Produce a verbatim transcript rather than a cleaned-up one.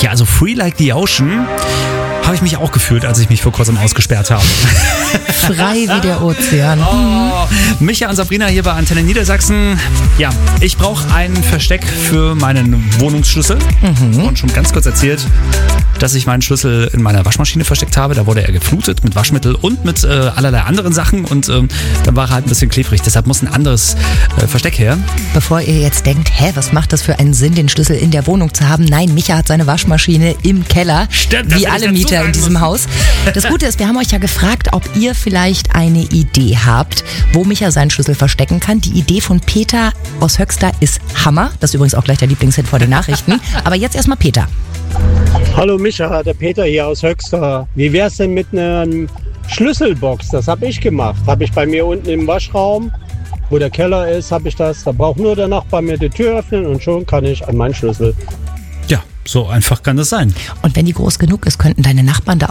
Ja, also Free Like the Ocean habe ich mich auch gefühlt, als ich mich vor kurzem ausgesperrt habe. Frei wie der Ozean. Oh, Micha und Sabrina hier bei Antenne Niedersachsen. Ja, ich brauche ein Versteck für meinen Wohnungsschlüssel. Mhm. Und schon ganz kurz erzählt, dass ich meinen Schlüssel in meiner Waschmaschine versteckt habe. Da wurde er geflutet mit Waschmittel und mit äh, allerlei anderen Sachen. Und ähm, dann war er halt ein bisschen klebrig. Deshalb muss ein anderes äh, Versteck her. Bevor ihr jetzt denkt, hä, was macht das für einen Sinn, den Schlüssel in der Wohnung zu haben? Nein, Micha hat seine Waschmaschine im Keller. Stimmt, wie alle Mieter in diesem Haus. Das Gute ist, wir haben euch ja gefragt, ob ihr vielleicht eine Idee habt, wo Micha seinen Schlüssel verstecken kann. Die Idee von Peter aus Höxter ist Hammer. Das ist übrigens auch gleich der Lieblingshit vor den Nachrichten. Aber jetzt erstmal Peter. Hallo Micha, der Peter hier aus Höxter. Wie wär's denn mit einer Schlüsselbox? Das habe ich gemacht. Habe ich bei mir unten im Waschraum, wo der Keller ist, habe ich das. Da braucht nur der Nachbar mir die Tür öffnen und schon kann ich an meinen Schlüssel. Ja, so einfach kann das sein. Und wenn die groß genug ist, könnten deine Nachbarn da